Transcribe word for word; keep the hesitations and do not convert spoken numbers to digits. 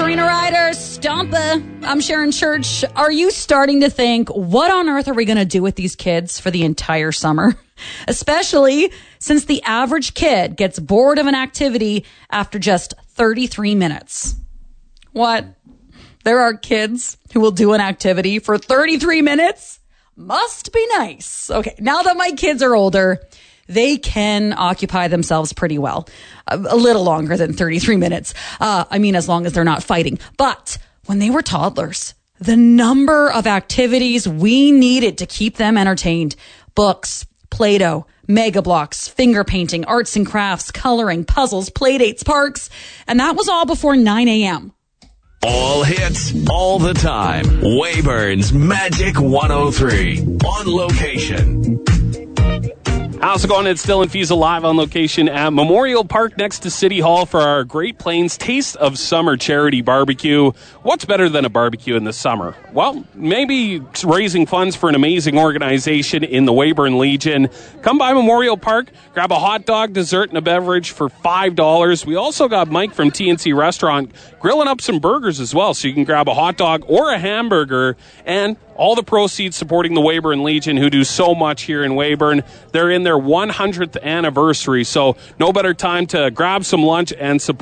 Serena Ryder, Stompa. I'm Sharon Church. Are you starting to think, what on earth are we going to do with these kids for the entire summer? Especially since the average kid gets bored of an activity after just thirty-three minutes. What? There are kids who will do an activity for thirty-three minutes? Must be nice. Okay, now that my kids are older, they can occupy themselves pretty well. A, a little longer than thirty-three minutes. Uh, I mean, as long as they're not fighting. But when they were toddlers, the number of activities we needed to keep them entertained. Books, Play-Doh, Mega Blocks, finger painting, arts and crafts, coloring, puzzles, play dates, parks. And that was all before nine a.m. All hits, all the time. Weyburn's Magic one oh three. On location. How's it going? It's Dylan Fiesel live on location at Memorial Park next to City Hall for our Great Plains Taste of Summer charity barbecue. What's better than a barbecue in the summer? Well, maybe raising funds for an amazing organization in the Weyburn Legion. Come by Memorial Park, grab a hot dog, dessert, and a beverage for five dollars. We also got Mike from T N C Restaurant grilling up some burgers as well, so you can grab a hot dog or a hamburger, and all the proceeds supporting the Weyburn Legion, who do so much here in Weyburn. They're in their one hundredth anniversary, so no better time to grab some lunch and support